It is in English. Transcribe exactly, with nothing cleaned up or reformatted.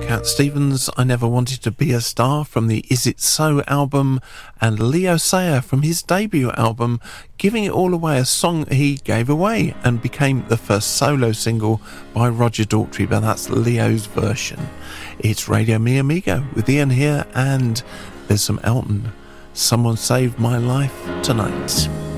Cat Stevens, I Never Wanted to Be a Star from the Is It So album, and Leo Sayer from his debut album, Giving It All Away, a song he gave away and became the first solo single by Roger Daltrey, but that's Leo's version. It's Radio Mi Amigo with Ian here, and there's some Elton. Someone Saved My Life Tonight.